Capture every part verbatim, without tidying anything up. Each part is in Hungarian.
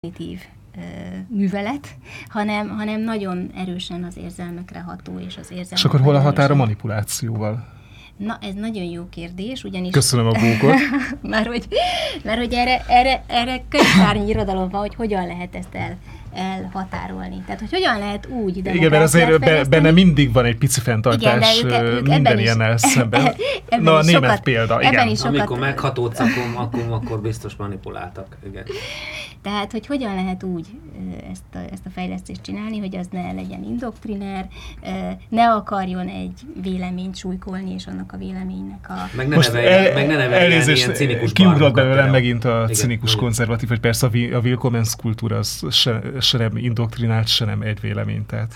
kognitív művelet, hanem, hanem nagyon erősen az érzelmekre ható, és az érzelmek... És akkor hol a határ a manipulációval? Na, ez nagyon jó kérdés, ugyanis... Köszönöm a bókot. mert hogy, mert hogy erre, erre, erre könyvtárnyi irodalom van, hogy hogyan lehet ezt el, elhatárolni. Tehát, hogy hogyan lehet úgy demokráciát igen, mert azért be, benne mindig van egy pici fenntartás igen, de ők, ők minden ilyennel szemben. Na, a német sokat, példa, igen. Is sokat, amikor meghatódsz, akkor, akkor, akkor biztos manipuláltak. Igen. Tehát, hogy hogyan lehet úgy ezt a, ezt a fejlesztést csinálni, hogy az ne legyen indoktriner, ne akarjon egy véleményt súlykolni, és annak a véleménynek a... Meg ne neveljen, meg ne neveljen ilyen cinikus kiugrott belőlem megint a igen, cinikus igen. konzervatív, hogy persze a Willkommens kultúra az se, se nem indoktrinált, se nem egy vélemény, tehát...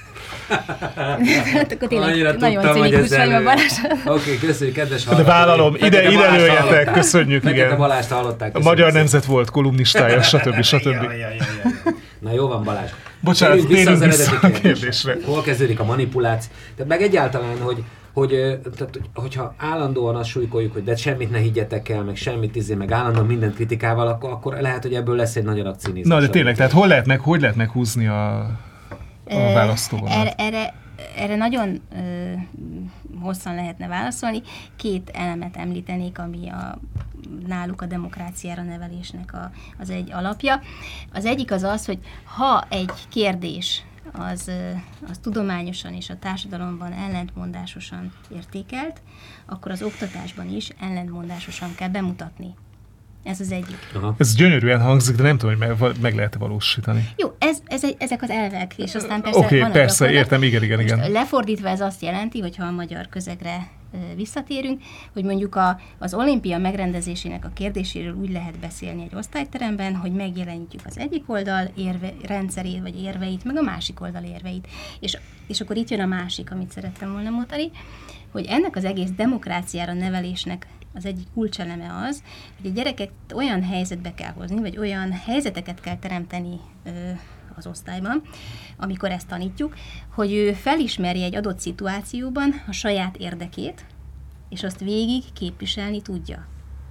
hát akkor tényleg nagyon cinikus vagy a Balázs. Oké, köszönjük, kedves hallgatók. De vállalom, ide, ide lőjetek, köszönjük, igen. Fekete Balást hallották. A Magyar Nemzet volt kolumnistája, stb. stb. Na jó van, Balázs. Bocsánat, térjünk vissza a kérdésre. Hol kezdődik a manipuláció? Tehát meg egyáltalán, hogy hogy tehát, hogyha állandóan azt súlykoljuk, hogy de semmit ne higgyetek el, meg semmit izé, meg állandóan mindent kritikával, akkor, akkor lehet, hogy ebből lesz egy nagy adag cinizmus. Na, de tényleg, tehát hol lehet meg, hogy lehet meghúzni a, a választóvonalat? Erre, erre, erre nagyon ö, hosszan lehetne válaszolni. Két elemet említenék, ami a, náluk a demokráciára nevelésnek a, az egy alapja. Az egyik az az, hogy ha egy kérdés Az, az tudományosan és a társadalomban ellentmondásosan értékelt, akkor az oktatásban is ellentmondásosan kell bemutatni. Ez az egyik. Aha. Ez gyönyörűen hangzik, de nem tudom, hogy meg, meg lehet-e valósítani. Jó, ez, ez egy, ezek az elvek, és aztán persze Oké, van okay, persze, értem, igen, igen, igen. Lefordítva ez azt jelenti, hogyha a magyar közegre visszatérünk, hogy mondjuk a, az olimpia megrendezésének a kérdéséről úgy lehet beszélni egy osztályteremben, hogy megjelenítjük az egyik oldal érve, rendszerét, vagy érveit, meg a másik oldal érveit. És, és akkor itt jön a másik, amit szerettem volna mondani, hogy ennek az egész demokráciára nevelésnek az egyik kulcseleme az, hogy a gyereket olyan helyzetbe kell hozni, vagy olyan helyzeteket kell teremteni ö, az osztályban, amikor ezt tanítjuk, hogy ő felismerje egy adott szituációban a saját érdekét, és azt végig képviselni tudja.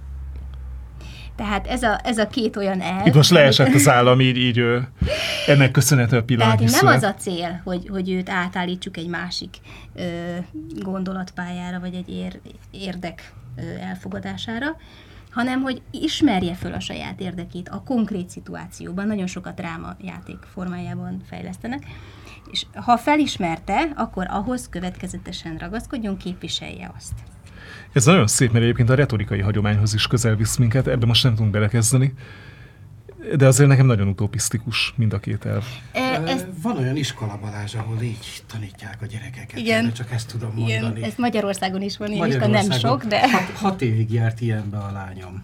Tehát ez a, ez a két olyan elv. Itt most leesett az állam, így, így ő, ennek köszönhető a pillanatnyi Tehát nem az a cél, hogy, hogy őt átállítsuk egy másik ö, gondolatpályára, vagy egy ér, érdek ö, elfogadására, hanem hogy ismerje föl a saját érdekét a konkrét szituációban. Nagyon sokat drámajáték formájában fejlesztenek. És ha felismerte, akkor ahhoz következetesen ragaszkodjon, képviselje azt. Ez nagyon szép, mert egyébként a retorikai hagyományhoz is közel visz minket, ebben most nem tudunk belekezdeni, de azért nekem nagyon utopisztikus mind a két elv. E, ezt... Van olyan iskola, Balázs, ahol így tanítják a gyerekeket, igen, csak ezt tudom mondani. Igen, ez Magyarországon is van, ilyen iskola, nem sok, de... Hat, hat évig járt ilyenbe a lányom.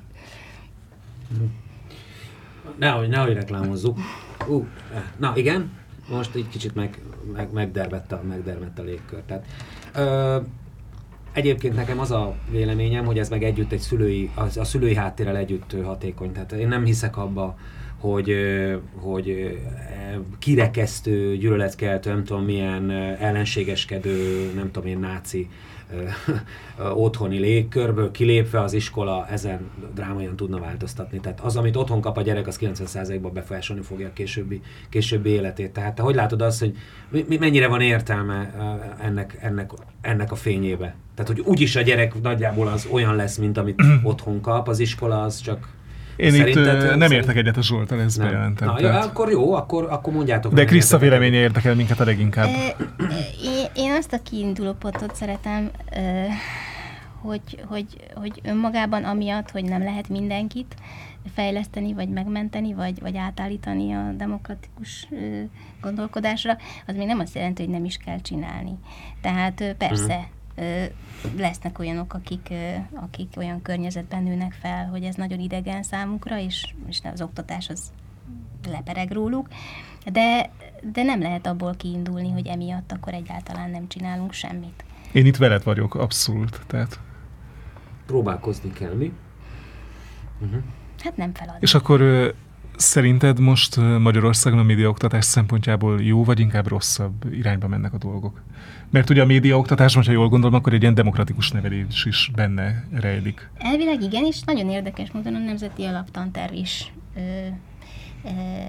Nehogy, nehogy reklámozzuk. Uh, na igen, most így kicsit meg, meg, megdermett, a, megdermett a légkör. Tehát, ö, egyébként nekem az a véleményem, hogy ez meg együtt egy szülői, az, a szülői háttérrel együtt hatékony. Tehát én nem hiszek abba, hogy, hogy kirekesztő, gyűlöletkeltő, nem tudom milyen ellenségeskedő, nem tudom én náci otthoni légkörből kilépve az iskola ezen drámaian tudna változtatni. Tehát az, amit otthon kap a gyerek, az kilencven százalékban befolyásolni fogja a későbbi, későbbi életét. Tehát te hogy látod azt, hogy mi, mennyire van értelme ennek, ennek, ennek a fényébe? Tehát, hogy úgyis a gyerek nagyjából az olyan lesz, mint amit otthon kap, az iskola az csak... Én szerinted, itt nem szerint... értek egyet a Zsoltal, ezt bejelentem. Na, tehát... akkor jó, akkor, akkor mondjátok. De Kriszta véleménye érdekel minket a leginkább. Én, én azt a kiinduló pontot szeretem, hogy, hogy, hogy önmagában amiatt, hogy nem lehet mindenkit fejleszteni, vagy megmenteni, vagy, vagy átállítani a demokratikus gondolkodásra, az még nem azt jelenti, hogy nem is kell csinálni. Tehát persze, uh-huh. lesznek olyanok, akik, akik olyan környezetben nőnek fel, hogy ez nagyon idegen számukra, és, és az oktatás az lepereg róluk, de, de nem lehet abból kiindulni, hogy emiatt akkor egyáltalán nem csinálunk semmit. Én itt veled vagyok, abszolút. Tehát... Próbálkozni kell, mi? Uh-huh. Hát nem feladni. És akkor szerinted most Magyarországon a médiaoktatás szempontjából jó, vagy inkább rosszabb irányba mennek a dolgok? Mert ugye a médiaoktatásban, ha jól gondolom, akkor egy ilyen demokratikus nevelés is benne rejlik. Elvileg igen, és nagyon érdekes módon a Nemzeti Alaptanterv is ö, e,